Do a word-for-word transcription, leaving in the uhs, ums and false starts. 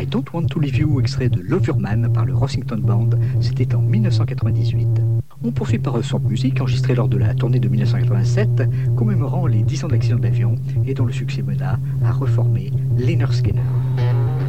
Don't Want to Leave You, extrait de Love Your Man par le Rossington Band, c'était en mille neuf cent quatre-vingt-dix-huit. On poursuit par son musique enregistrée lors de la tournée de mille neuf cent quatre-vingt-sept, commémorant les dix ans d'accident d'avion et dont le succès mena à reformer Lynyrd Skynyrd.